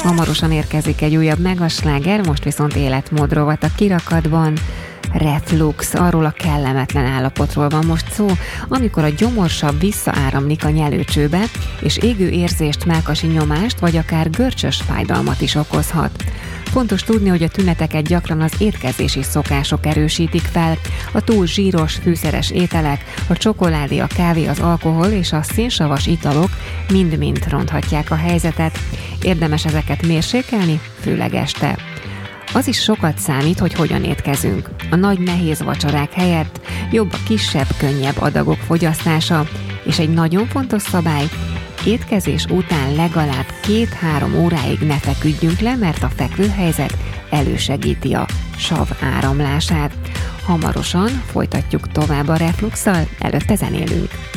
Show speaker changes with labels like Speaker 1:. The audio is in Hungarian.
Speaker 1: Hamarosan érkezik egy újabb megasláger, most viszont életmódrovat a kirakatban. Reflux, arról a kellemetlen állapotról van most szó, amikor a gyomorsav visszaáramlik a nyelőcsőbe, és égő érzést, mellkasi nyomást, vagy akár görcsös fájdalmat is okozhat. Fontos tudni, hogy a tüneteket gyakran az étkezési szokások erősítik fel, a túl zsíros, fűszeres ételek, a csokoládé, a kávé, az alkohol és a szénsavas italok mind-mind ronthatják a helyzetet. Érdemes ezeket mérsékelni, főleg este. Az is sokat számít, hogy hogyan étkezünk. A nagy nehéz vacsorák helyett jobb a kisebb, könnyebb adagok fogyasztása, és egy nagyon fontos szabály, étkezés után legalább 2-3 óráig ne feküdjünk le, mert a fekvőhelyzet elősegíti a sav áramlását. Hamarosan folytatjuk tovább a refluxal, előtte zenélünk.